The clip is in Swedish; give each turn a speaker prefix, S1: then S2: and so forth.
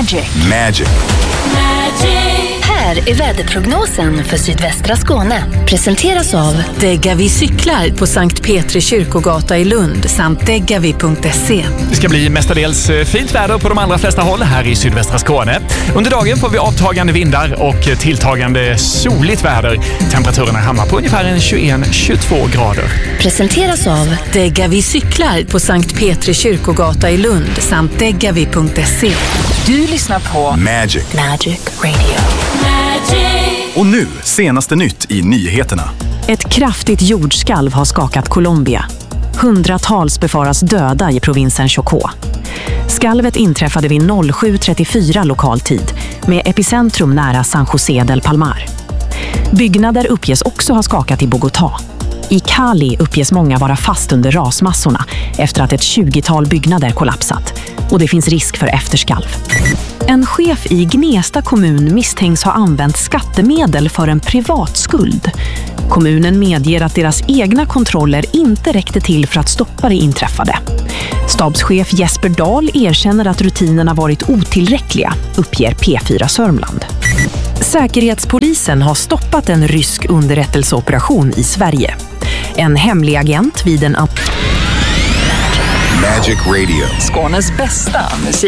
S1: Magic.
S2: Här är väderprognosen för sydvästra Skåne. Presenteras av
S3: Degavi cyklar på Sankt Petri kyrkogata i Lund samt degavi.se.
S4: Det ska bli mestadels fint väder på de allra flesta håll här i sydvästra Skåne. Under dagen får vi avtagande vindar och tilltagande soligt väder. Temperaturerna hamnar på ungefär 21-22 grader.
S2: Presenteras av
S3: Degavi cyklar på Sankt Petri kyrkogata i Lund samt degavi.se.
S2: Du lyssnar på
S1: Magic.
S2: Magic Radio.
S1: Och nu, senaste nytt i nyheterna.
S5: Ett kraftigt jordskalv har skakat Colombia. Hundratals befaras döda i provinsen Chocó. Skalvet inträffade vid 07:34 lokal tid med epicentrum nära San José del Palmar. Byggnader uppges också ha skakat i Bogotá. I Cali uppges många vara fast under rasmassorna efter att ett 20-tal byggnader kollapsat och det finns risk för efterskalv. En chef i Gnesta kommun misstänks ha använt skattemedel för en privatskuld. Kommunen medger att deras egna kontroller inte räckte till för att stoppa det inträffade. Stabschef Jesper Dahl erkänner att rutinerna varit otillräckliga, uppger P4 Sörmland. Säkerhetspolisen har stoppat en rysk underrättelseoperation i Sverige. En hemlig agent vid en
S1: Magic Radio.
S6: Skånes bästa musik.